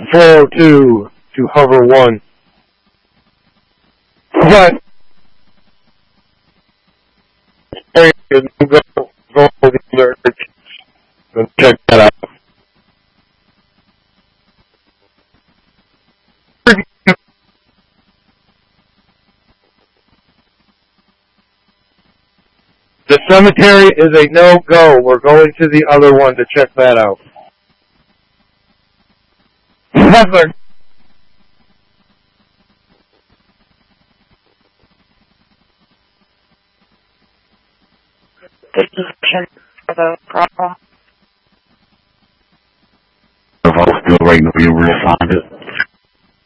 402 to hover 1. What? Go there. Check that out. The cemetery is a no-go. We're going to the other one to check that out. Never. The problem. If I was still waiting for you to respond it.